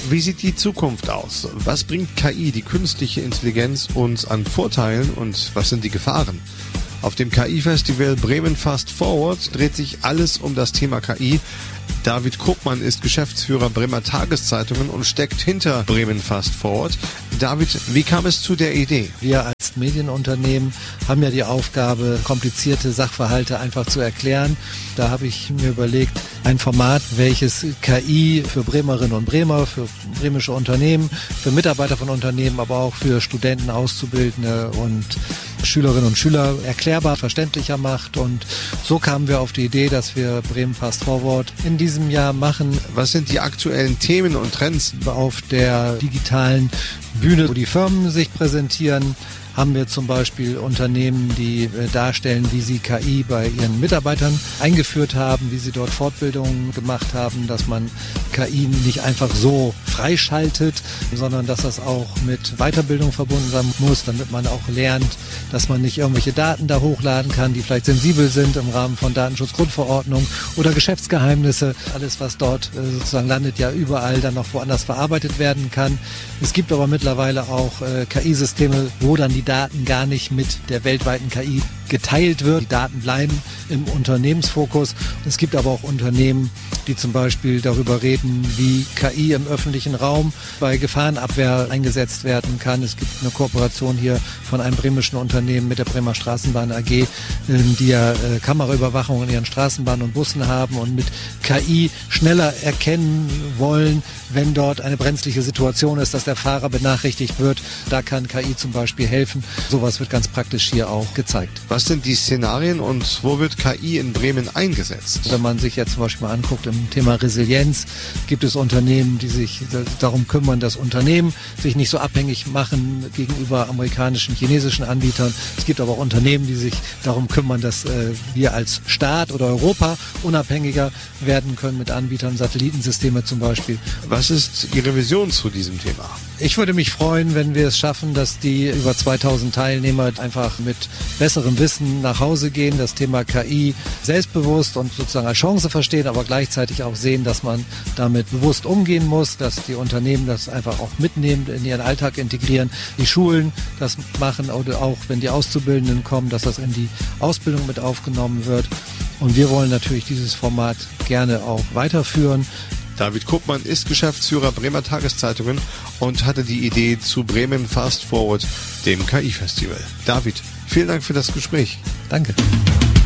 Wie sieht die Zukunft aus? Was bringt KI, die künstliche Intelligenz, uns an Vorteilen und was sind die Gefahren? Auf dem KI-Festival Bremen Fast Forward dreht sich alles um das Thema KI. David Kopmann ist Geschäftsführer Bremer Tageszeitungen und steckt hinter Bremen Fast Forward. David, wie kam es zu der Idee? Wir als Medienunternehmen haben ja die Aufgabe, komplizierte Sachverhalte einfach zu erklären. Da habe ich mir überlegt, ein Format, welches KI für Bremerinnen und Bremer, für bremische Unternehmen, für Mitarbeiter von Unternehmen, aber auch für Studenten, Auszubildende und Schülerinnen und Schüler erklärbar, verständlicher macht. Und so kamen wir auf die Idee, dass wir Bremen Fast Forward in diesem Jahr machen. Was sind die aktuellen Themen und Trends? Auf der digitalen Bühne, wo die Firmen sich präsentieren, haben wir zum Beispiel Unternehmen, die darstellen, wie sie KI bei ihren Mitarbeitern eingeführt haben, wie sie dort Fortbildungen gemacht haben, dass man KI nicht einfach so freischaltet, sondern dass das auch mit Weiterbildung verbunden sein muss, damit man auch lernt, dass man nicht irgendwelche Daten da hochladen kann, die vielleicht sensibel sind im Rahmen von Datenschutzgrundverordnung oder Geschäftsgeheimnisse. Alles, was dort sozusagen landet, ja überall dann noch woanders verarbeitet werden kann. Es gibt aber mittlerweile auch KI-Systeme, wo dann die Daten gar nicht mit der weltweiten KI geteilt wird. Die Daten bleiben im Unternehmensfokus. Es gibt aber auch Unternehmen, die zum Beispiel darüber reden, wie KI im öffentlichen Raum bei Gefahrenabwehr eingesetzt werden kann. Es gibt eine Kooperation hier von einem bremischen Unternehmen mit der Bremer Straßenbahn AG, die ja Kameraüberwachung in ihren Straßenbahnen und Bussen haben und mit KI schneller erkennen wollen, wenn dort eine brenzliche Situation ist, dass der Fahrer benachrichtigt wird. Da kann KI zum Beispiel helfen. Sowas wird ganz praktisch hier auch gezeigt. Was sind die Szenarien und wo wird KI in Bremen eingesetzt? Wenn man sich jetzt zum Beispiel mal anguckt im Thema Resilienz, gibt es Unternehmen, die sich darum kümmern, dass Unternehmen sich nicht so abhängig machen gegenüber amerikanischen, chinesischen Anbietern. Es gibt aber auch Unternehmen, die sich darum kümmern, dass wir als Staat oder Europa unabhängiger werden können mit Anbietern, Satellitensysteme zum Beispiel. Was ist Ihre Vision zu diesem Thema? Ich würde mich freuen, wenn wir es schaffen, dass die über 2000 Teilnehmer einfach mit besserem Wissen nach Hause gehen, das Thema KI selbstbewusst und sozusagen als Chance verstehen, aber gleichzeitig auch sehen, dass man damit bewusst umgehen muss, dass die Unternehmen das einfach auch mitnehmen, in ihren Alltag integrieren, die Schulen das machen oder auch, wenn die Auszubildenden kommen, dass das in die Ausbildung mit aufgenommen wird. Und wir wollen natürlich dieses Format gerne auch weiterführen. David Kopmann ist Geschäftsführer Bremer Tageszeitungen und hatte die Idee zu Bremen Fast Forward, dem KI-Festival. David, vielen Dank für das Gespräch. Danke.